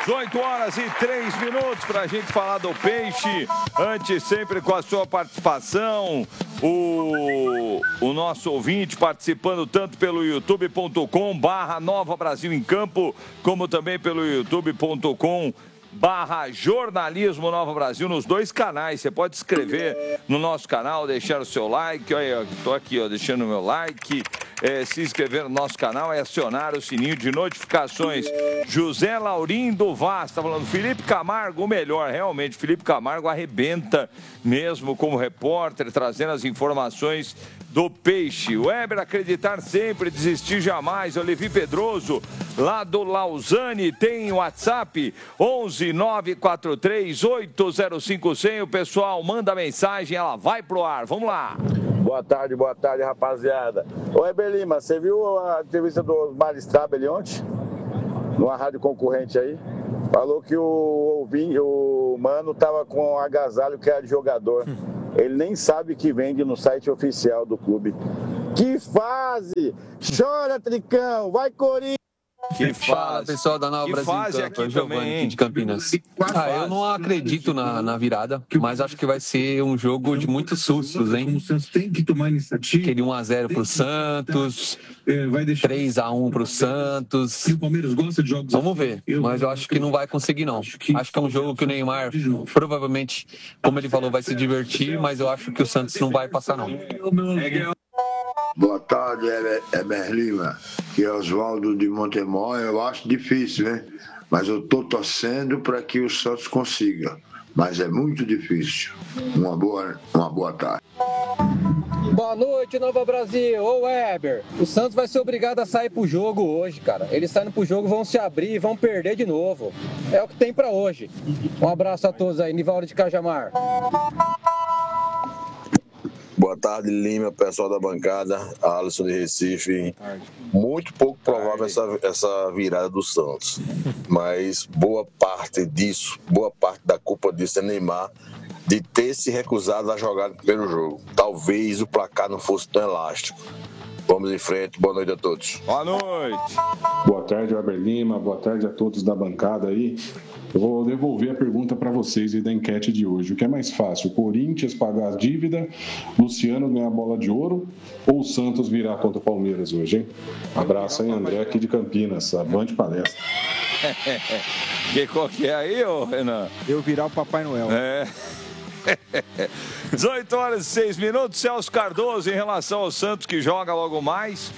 8h03 para a gente falar do peixe. Antes, sempre com a sua participação. O nosso ouvinte participando tanto pelo youtube.com/Nova Brasil em Campo, como também pelo youtube.com/Jornalismo Nova Brasil, nos dois canais. Você pode inscrever no nosso canal, deixar o seu like. Olha, estou aqui, ó, deixando o meu like. Se inscrever no nosso canal é acionar o sininho de notificações. José Laurindo Vaz está falando, Felipe Camargo, o melhor, realmente, Felipe Camargo arrebenta mesmo como repórter, trazendo as informações do peixe. Weber, acreditar sempre, desistir jamais. O Levi Pedroso, lá do Lausanne, tem WhatsApp 11 943 805 100. O pessoal manda mensagem, ela vai pro ar. Vamos lá. Boa tarde, rapaziada. Ô, Weber Lima, você viu a entrevista do Mário Strabel ontem? Numa rádio concorrente aí? Falou que o Mano tava com um agasalho que era de jogador. Ele nem sabe que vende no site oficial do clube. Que fase! Chora, Tricão! Vai, Corinthians! Que fala, pessoal da Nova Brasil, aqui Giovanni, aqui de Campinas. Eu não acredito na virada, mas acho que vai ser um jogo de muitos sustos, hein? O Santos tem que tomar iniciativa. Aquele 1-0 pro Santos, 3-1 pro Santos. O Palmeiras gosta de jogos. Vamos ver, mas eu acho que não vai conseguir, não. Acho que é um jogo que o Neymar, provavelmente, como ele falou, vai se divertir, mas eu acho que o Santos não vai passar, não. Boa tarde, Weber Lima. Que é Oswaldo de Montemor. Eu acho difícil, né? Mas eu estou torcendo para que o Santos consiga. Mas é muito difícil. Uma boa tarde. Boa noite, Nova Brasil. Ô, Weber, o Santos vai ser obrigado a sair pro jogo hoje, cara. Eles saindo pro jogo, vão se abrir e vão perder de novo. É o que tem pra hoje. Um abraço a todos aí. Nivaldo de Cajamar. Boa tarde, Lima, pessoal da bancada, Alisson de Recife. Muito pouco provável essa virada do Santos, mas boa parte da culpa disso é Neymar, de ter se recusado a jogar no primeiro jogo. Talvez o placar não fosse tão elástico. Vamos em frente, boa noite a todos. Boa noite. Boa tarde, Weber Lima, boa tarde a todos da bancada aí. Eu vou devolver a pergunta para vocês aí da enquete de hoje. O que é mais fácil, o Corinthians pagar a dívida, Luciano ganhar a bola de ouro ou o Santos virar contra o Palmeiras hoje, hein? Abraço aí, André, aqui de Campinas. Avante palestra. Qual que é aí, ô Renan? Eu virar o Papai Noel. 18h06. Celso Cardoso, em relação ao Santos, que joga logo mais,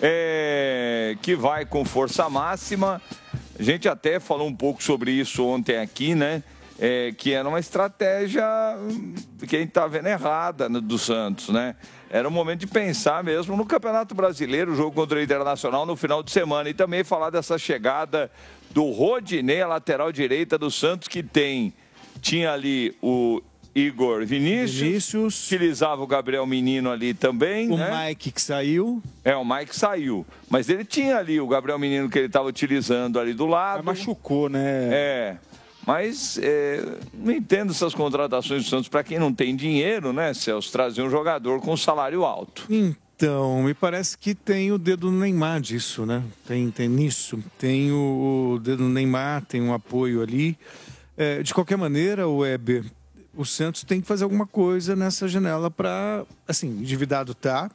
que vai com força máxima. A gente até falou um pouco sobre isso ontem aqui, né? Que era uma estratégia que a gente está vendo errada do Santos, né? Era o momento de pensar mesmo no Campeonato Brasileiro, o jogo contra o Internacional no final de semana. E também falar dessa chegada do Rodinei, a lateral direita do Santos, que tinha ali o Igor Vinícius, utilizava o Gabriel Menino ali também, né? Mike que saiu. O Mike saiu. Mas ele tinha ali o Gabriel Menino que ele estava utilizando ali do lado. Mas machucou, né? Mas não entendo essas contratações do Santos para quem não tem dinheiro, né, Celso? Trazer um jogador com salário alto. Então, me parece que tem o dedo no Neymar disso, né? Tem nisso. Tem o dedo no Neymar, tem um apoio ali. De qualquer maneira, o Weber, o Santos tem que fazer alguma coisa nessa janela para, assim, endividado tá,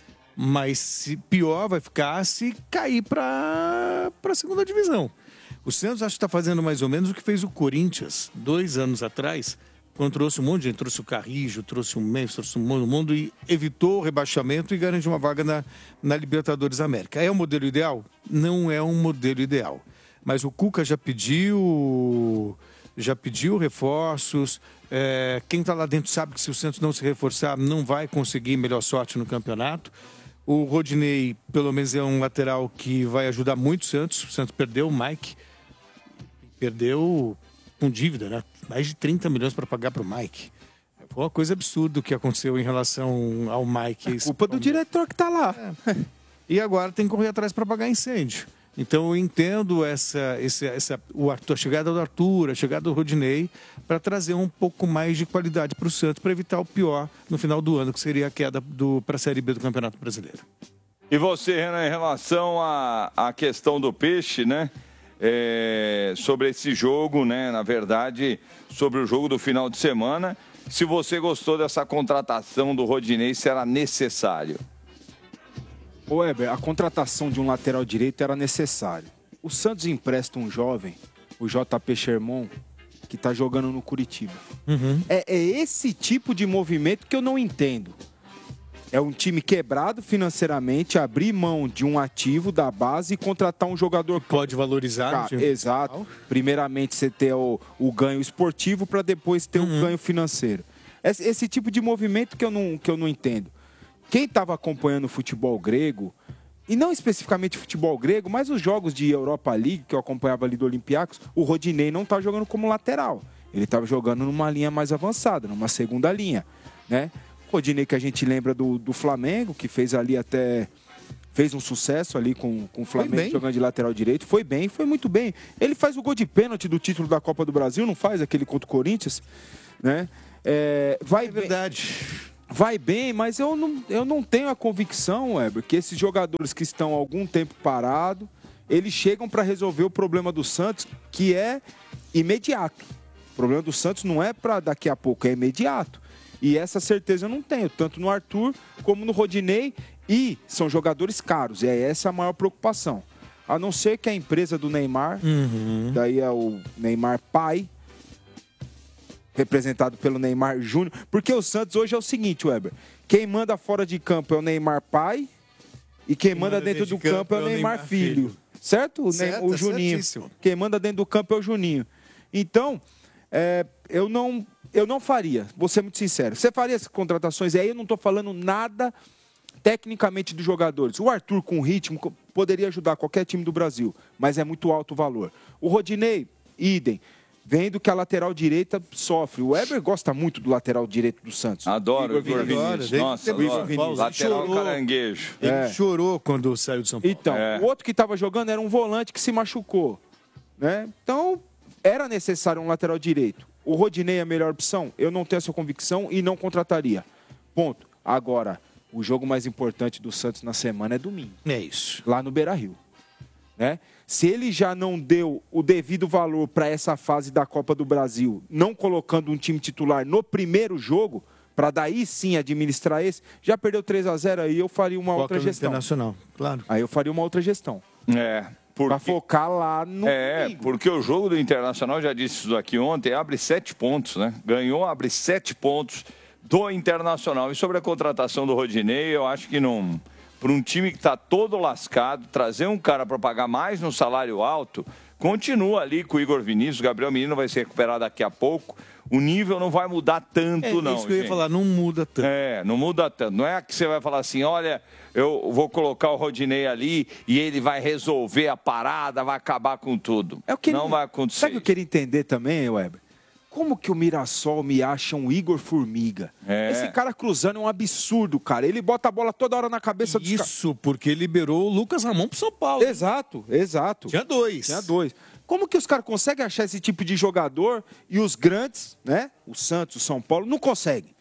mas pior vai ficar se cair para a segunda divisão. O Santos acho que está fazendo mais ou menos o que fez o Corinthians 2 anos atrás, quando trouxe um monte de gente, trouxe o Carrijo, trouxe o Memphis, trouxe um monte do mundo e evitou o rebaixamento e garantiu uma vaga na Libertadores América. É o modelo ideal? Não é um modelo ideal. Mas o Cuca já pediu reforços. Quem está lá dentro sabe que se o Santos não se reforçar, não vai conseguir melhor sorte no campeonato. O Rodinei, pelo menos, é um lateral que vai ajudar muito o Santos. O Santos perdeu o Mike. Perdeu com dívida, né? Mais de 30 milhões para pagar para o Mike. Foi uma coisa absurda o que aconteceu em relação ao Mike. É culpa do diretor que está lá. E agora tem que correr atrás para pagar incêndio. Então eu entendo a chegada do Arthur, a chegada do Rodinei, para trazer um pouco mais de qualidade para o Santos, para evitar o pior no final do ano, que seria a queda para a Série B do Campeonato Brasileiro. E você, Renan, em relação à questão do peixe, né? sobre esse jogo, né? Na verdade, sobre o jogo do final de semana. Se você gostou dessa contratação do Rodinei, se era necessário. Ô, Weber, a contratação de um lateral direito era necessária. O Santos empresta um jovem, o JP Sherman, que está jogando no Curitiba. É esse tipo de movimento que eu não entendo. É um time quebrado financeiramente, abrir mão de um ativo da base e contratar um jogador... Pode valorizar. Exato. Primeiramente você ter o ganho esportivo para depois ter o ganho financeiro. Esse tipo de movimento que eu não entendo. Quem estava acompanhando o futebol grego, e não especificamente futebol grego, mas os jogos de Europa League, que eu acompanhava ali do Olympiacos, o Rodinei não estava jogando como lateral. Ele estava jogando numa linha mais avançada, numa segunda linha, né? Rodinei, que a gente lembra do Flamengo, que fez ali até... Fez um sucesso ali com o Flamengo jogando de lateral direito. Foi bem, foi muito bem. Ele faz o gol de pênalti do título da Copa do Brasil, não faz aquele contra o Corinthians, né? Vai verdade. Vai bem, mas eu não tenho a convicção, Weber, que esses jogadores que estão há algum tempo parados, eles chegam para resolver o problema do Santos, que é imediato. O problema do Santos não é para daqui a pouco, é imediato. E essa certeza eu não tenho, tanto no Arthur como no Rodinei. E são jogadores caros, e é essa a maior preocupação. A não ser que a empresa do Neymar, daí é o Neymar pai, representado pelo Neymar Júnior. Porque o Santos hoje é o seguinte, Weber. Quem manda fora de campo é o Neymar pai e quem manda dentro do campo é o Neymar filho. Certo? O Juninho. Certíssimo. Quem manda dentro do campo é o Juninho. Então, eu não faria, vou ser muito sincero. Você faria essas contratações? E aí eu não estou falando nada tecnicamente dos jogadores. O Arthur, com ritmo, poderia ajudar qualquer time do Brasil, mas é muito alto o valor. O Rodinei, idem. Vendo que a lateral direita sofre. O Weber gosta muito do lateral direito do Santos. Adoro o Igor Vinícius. Nossa, adoro. Lateral caranguejo. Ele chorou quando saiu de São Paulo. Então, o outro que estava jogando era um volante que se machucou, né? Então, era necessário um lateral direito. O Rodinei é a melhor opção? Eu não tenho essa convicção e não contrataria. Ponto. Agora, o jogo mais importante do Santos na semana é domingo. É isso. Lá no Beira-Rio. Né? Se ele já não deu o devido valor para essa fase da Copa do Brasil, não colocando um time titular no primeiro jogo, para daí sim administrar esse, já perdeu 3-0 aí, eu faria uma outra gestão. Internacional, claro. Aí eu faria uma outra gestão. Para focar lá no domingo. Porque o jogo do Internacional, já disse isso aqui ontem, abre 7 pontos, né? Ganhou, abre 7 pontos do Internacional. E sobre a contratação do Rodinei, eu acho que não... Para um time que está todo lascado, trazer um cara para pagar mais no salário alto, continua ali com o Igor Vinícius, o Gabriel Menino vai se recuperar daqui a pouco. O nível não vai mudar tanto, não. Isso que eu ia falar, não muda tanto. Não muda tanto. Não é que você vai falar assim, olha, eu vou colocar o Rodinei ali e ele vai resolver a parada, vai acabar com tudo. Não vai acontecer. Sabe o que eu queria entender também, Weber? Como que o Mirassol me acha um Igor Formiga? Esse cara cruzando é um absurdo, cara. Ele bota a bola toda hora na cabeça dos caras. Isso, porque liberou o Lucas Ramon pro São Paulo. Exato. Tinha dois. Como que os caras conseguem achar esse tipo de jogador e os grandes, né? O Santos, o São Paulo, não conseguem.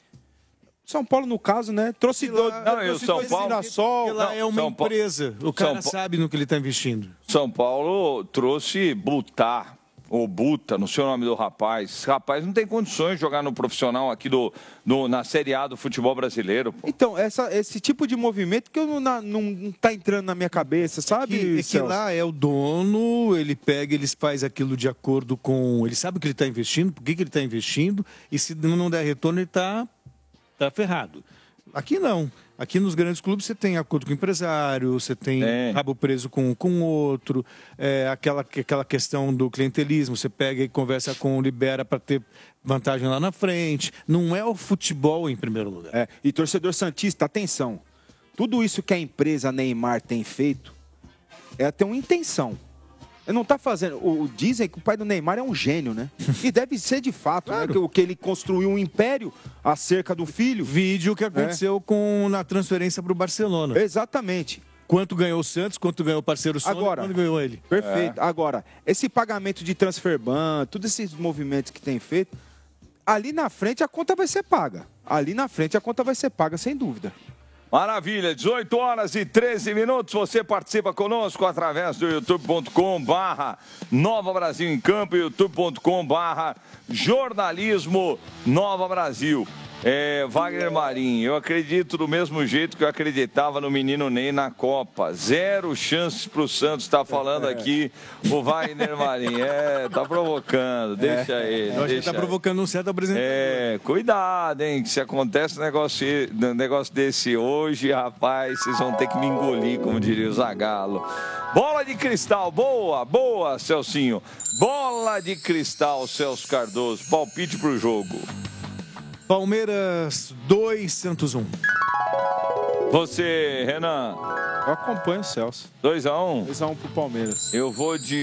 São Paulo, no caso, né? Trouxe dois. O São Paulo... Mirassol. Lá é uma empresa. O cara sabe no que ele está investindo. São Paulo trouxe Butar. Ou Buta, não sei o nome do rapaz. Esse rapaz não tem condições de jogar no profissional aqui na Série A do futebol brasileiro. Pô. Então, esse tipo de movimento que não tá entrando na minha cabeça, sabe? É que lá é o dono, ele pega, ele faz aquilo de acordo com... Ele sabe o que ele está investindo, por que ele está investindo, e se não der retorno, ele está ferrado. Aqui não. Aqui nos grandes clubes você tem acordo com o empresário, você tem rabo preso com o outro, aquela questão do clientelismo, você pega e conversa libera para ter vantagem lá na frente. Não é o futebol em primeiro lugar. E torcedor santista, atenção. Tudo isso que a empresa Neymar tem feito é ter uma intenção. Ele não está fazendo... Dizem que o pai do Neymar é um gênio, né? E deve ser de fato, claro. Né? Que ele construiu um império acerca do filho. Vídeo que aconteceu na transferência para o Barcelona. Exatamente. Quanto ganhou o Santos, quanto ganhou o parceiro Sony, quanto ganhou ele. Perfeito. Agora, esse pagamento de transfer ban, todos esses movimentos que tem feito, ali na frente a conta vai ser paga. Ali na frente a conta vai ser paga, sem dúvida. Maravilha, 18 horas e 13 minutos. Você participa conosco através do youtube.com/Nova Brasil em Campo, youtube.com/jornalismo Nova Brasil. Wagner Marinho, eu acredito do mesmo jeito que eu acreditava no menino Ney na Copa. 0 chances pro Santos, tá falando aqui o Wagner Marinho. Tá provocando, deixa ele. Eu acho que tá provocando um certo apresentador. Cuidado, hein, que se acontece um negócio desse hoje, rapaz, vocês vão ter que me engolir, como diria o Zagallo. Bola de cristal, boa, Celcinho. Bola de cristal, Celso Cardoso. Palpite pro jogo. Palmeiras 2, Santos 1. Você, Renan? Eu acompanho o Celso. 2-1? 2-1 pro Palmeiras. Eu vou de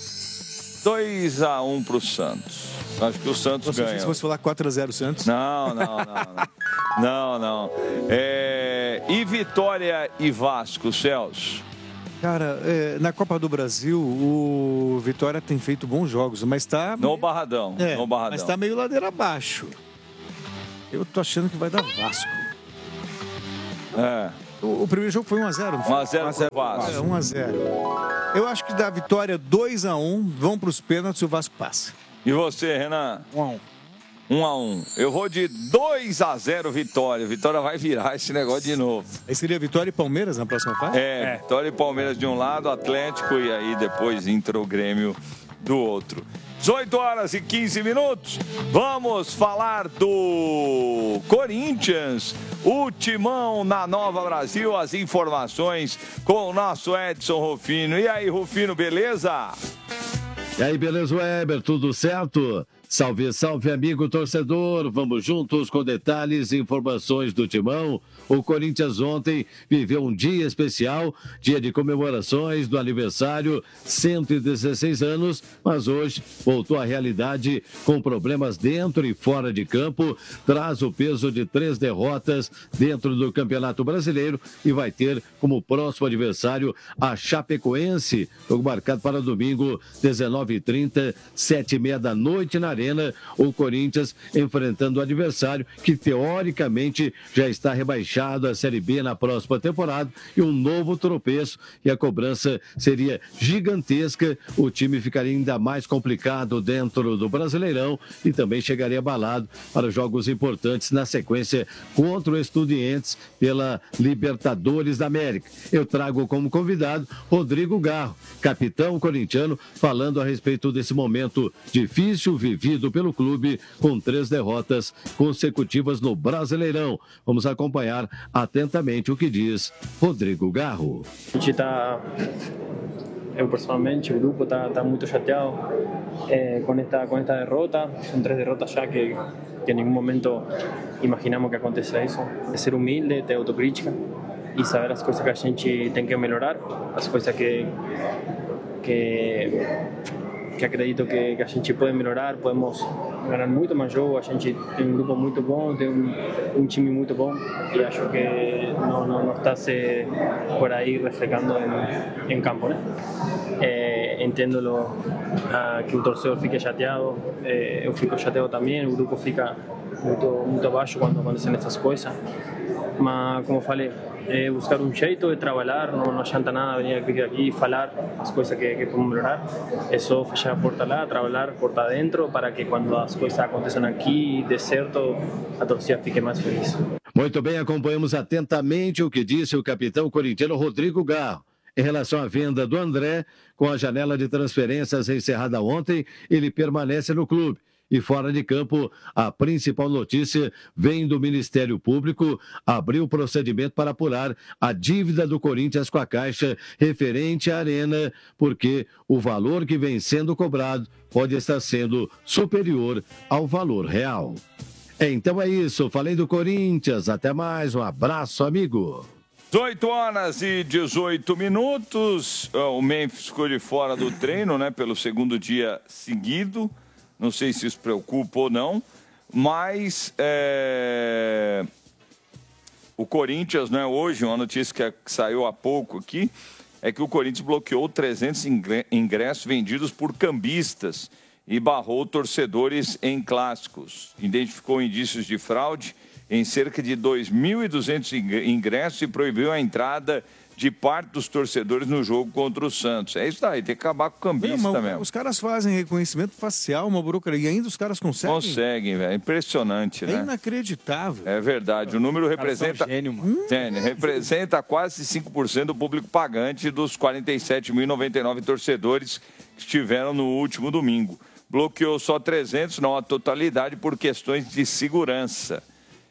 2-1 pro Santos. Acho que o Santos ganha. Se você falar 4-0 Santos? Não. E Vitória e Vasco, Celso? Cara, na Copa do Brasil, o Vitória tem feito bons jogos, mas tá... No Barradão. Mas tá meio ladeira abaixo. Eu tô achando que vai dar Vasco. O primeiro jogo foi 1-0, não foi? 1-0 Vasco. 1-0. Eu acho que dá vitória 2-1, vão pros pênaltis e o Vasco passa. E você, Renan? 1-1. 1-1. Eu vou de 2-0 Vitória. Vitória vai virar esse negócio de novo. Aí seria Vitória e Palmeiras na próxima fase? Vitória e Palmeiras de um lado, Atlético e aí depois entra o Grêmio do outro. 18 horas e 15 minutos. Vamos falar do Corinthians. O Timão na Nova Brasil. As informações com o nosso Edson Rufino. E aí, Rufino, beleza? E aí, beleza, Weber? Tudo certo? Salve, salve, amigo torcedor. Vamos juntos com detalhes e informações do Timão. O Corinthians ontem viveu um dia especial, dia de comemorações do aniversário, 116 anos, mas hoje voltou à realidade com problemas dentro e fora de campo, traz o peso de 3 derrotas dentro do Campeonato Brasileiro e vai ter como próximo adversário a Chapecoense, jogo marcado para domingo, 19h30, 7h30 da noite na Arena, o Corinthians enfrentando o adversário que teoricamente já está rebaixado à Série B na próxima temporada e um novo tropeço e a cobrança seria gigantesca, o time ficaria ainda mais complicado dentro do Brasileirão e também chegaria abalado para jogos importantes na sequência contra o Estudiantes pela Libertadores da América. Eu trago como convidado Rodrigo Garro, capitão corintiano, falando a respeito desse momento difícil vivido pelo clube com 3 derrotas consecutivas no Brasileirão. Vamos acompanhar atentamente o que diz Rodrigo Garro. A gente eu personalmente, o grupo está muito chateado com esta derrota. São 3 derrotas já que em nenhum momento imaginamos que aconteça isso. É ser humilde, ter autocrítica e saber as coisas que a gente tem que melhorar, as coisas que acredito que a gente pode melhorar, podemos ganhar muito mais jogo. A gente tem um grupo muito bom, tem um time muito bom e acho que não está se por aí reflejando em campo, né? Entendo que o torcedor fique chateado, eu fico chateado também, o grupo fica muito abaixo quando acontecem essas coisas, mas como falei, buscar um jeito de trabalhar, não adianta nada vir aqui e falar as coisas que podemos melhorar, é só fechar a porta lá, trabalhar porta dentro para que quando as coisas aconteçam aqui e dê certo, a torcida fique mais feliz. Muito bem, acompanhamos atentamente o que disse o capitão corintiano Rodrigo Garro. Em relação à venda do André, com a janela de transferências encerrada ontem, ele permanece no clube. E fora de campo, a principal notícia vem do Ministério Público, abriu procedimento para apurar a dívida do Corinthians com a Caixa referente à Arena, porque o valor que vem sendo cobrado pode estar sendo superior ao valor real. Então é isso, falei do Corinthians, até mais, um abraço, amigo. 18 horas e 18 minutos, o Memphis ficou de fora do treino, né, pelo segundo dia seguido. Não sei se isso preocupa ou não, mas o Corinthians, né, hoje, uma notícia que saiu há pouco aqui, é que o Corinthians bloqueou 300 ingressos vendidos por cambistas e barrou torcedores em clássicos. Identificou indícios de fraude em cerca de 2.200 ingressos e proibiu a entrada de parte dos torcedores no jogo contra o Santos. É isso daí, tem que acabar com o cambista mesmo. Os caras fazem reconhecimento facial, uma burocracia, e ainda os caras conseguem? Conseguem, velho. Impressionante, né? É inacreditável. É verdade. O número representa... Gênio, mano. Gênio. Representa quase 5% do público pagante dos 47.099 torcedores que estiveram no último domingo. Bloqueou só 300, não a totalidade, por questões de segurança.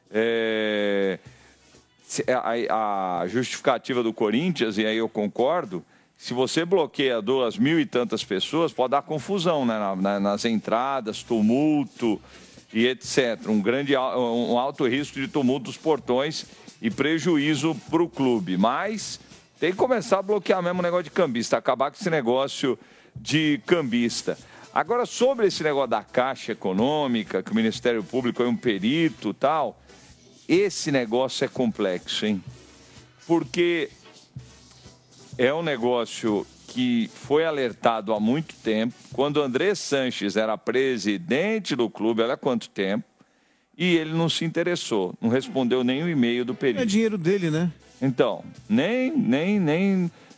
A justificativa do Corinthians, e aí eu concordo, se você bloqueia 2.000 e tantas pessoas, pode dar confusão, né, nas entradas, tumulto e etc. Um alto risco de tumulto dos portões e prejuízo para o clube. Mas tem que começar a bloquear mesmo o negócio de cambista, acabar com esse negócio de cambista. Agora, sobre esse negócio da Caixa Econômica, que o Ministério Público é um perito e tal... Esse negócio é complexo, hein? Porque é um negócio que foi alertado há muito tempo. Quando o André Sanches era presidente do clube, olha quanto tempo, e ele não se interessou, não respondeu nem o e-mail do perito. É dinheiro dele, né? Então, nem